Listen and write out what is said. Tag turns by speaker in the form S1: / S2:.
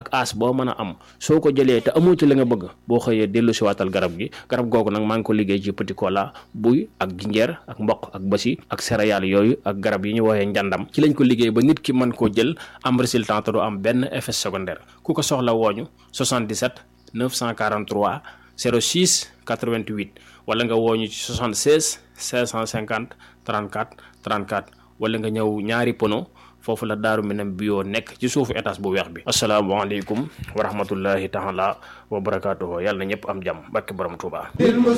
S1: as boo mën a am soo ko jëlee te amoo ci la nga bëgg boo xëyee dellu si waatal garab gi garab googu nag maa ngi ko liggéey ci petit cola buy ak jinjeer ak mboq ak basi ak céréales yooyu ak garab yi ñu woowee njàndam ci lañ ko liggéey ba nit ki mën koo jël am résultat te du am benn effet secondaire ku ko soxla wooñu 77 943 06 88 wala nga wooñu ci 76 550 34 34 wala nga ñëw ñaari pono foofu la Daaru Minam bio nekk ci suufu étage bu weex bi. asalaamaaleykum wa rahmatullahi taala wa barakaatuhu yàlla na ñëpp am jàmm barke borom Tuubaa.